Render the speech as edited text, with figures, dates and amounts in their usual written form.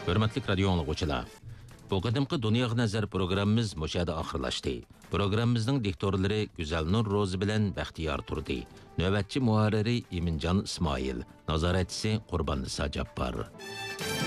Hörmətli radio anlıqçılar, bu qədimki Dünya Nəzər proqramımız məşədə axırlaşdı. Proqramımızın diktorları Güzəlnur Rozi bilən Bəxtiyar Turdi, növbətçi müharriri İmincan İsmail, nazaretçisi Qurban Nisa Cabbar.